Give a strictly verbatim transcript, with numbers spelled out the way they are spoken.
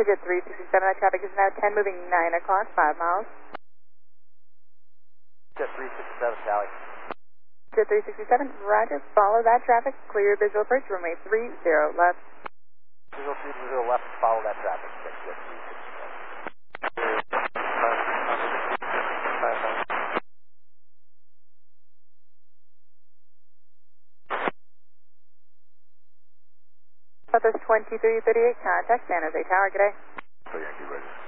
Jet three sixty-seven, that traffic is now ten, moving nine o'clock, five miles. Jet three sixty-seven, Tally. Jet three sixty-seven, roger, follow that traffic, clear visual approach, runway three zero left. Visual three zero left, follow that traffic, Jet three sixty-seven. Southwest twenty-three thirty-eight, contact San Jose Tower, good day. So Yankee ready.